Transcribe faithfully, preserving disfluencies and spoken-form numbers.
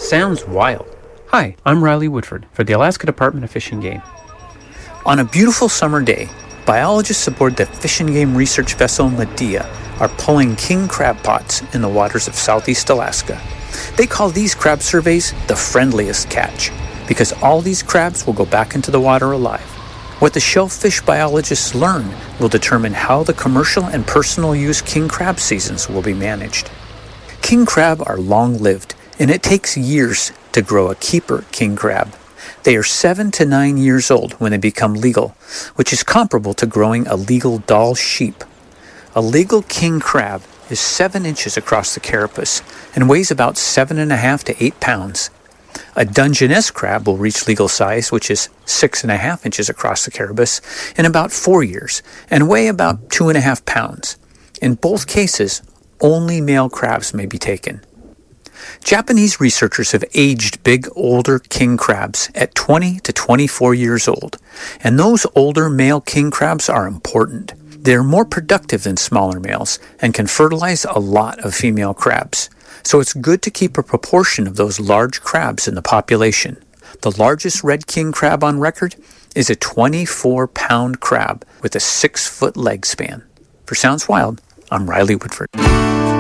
Sounds wild. Hi, I'm Riley Woodford for the Alaska Department of Fish and Game. On a beautiful summer day, biologists aboard the Fish and Game research vessel Medea are pulling king crab pots in the waters of southeast Alaska. They call these crab surveys the friendliest catch because all these crabs will go back into the water alive. What the shellfish biologists learn will determine how the commercial and personal use king crab seasons will be managed. King crab are long-lived, and it takes years to grow a keeper king crab. They are seven to nine years old when they become legal, which is comparable to growing a legal Dall sheep. A legal king crab is seven inches across the carapace and weighs about seven and a half to eight pounds. A Dungeness crab will reach legal size, which is six and a half inches across the carapace, in about four years and weigh about two and a half pounds. In both cases, only male crabs may be taken. Japanese researchers have aged big, older king crabs at twenty to twenty-four years old, and those older male king crabs are important. They are more productive than smaller males and can fertilize a lot of female crabs, so it's good to keep a proportion of those large crabs in the population. The largest red king crab on record is a twenty-four pound crab with a six foot leg span. For Sounds Wild, I'm Riley Woodford.